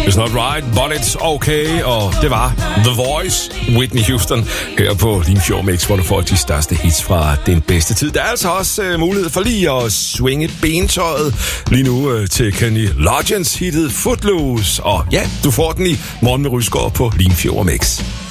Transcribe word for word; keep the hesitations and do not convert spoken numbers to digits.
It's not right, but it's okay. Og det var The Voice, Whitney Houston, her på Limfjord Mix, hvor du får de største hits fra den bedste tid. Der er altså også uh, mulighed for lige at swinge bentøjet lige nu uh, til Kenny Loggins hittet Footloose. Og ja, du får den i Morgen med Rysgaard på Limfjord Mix.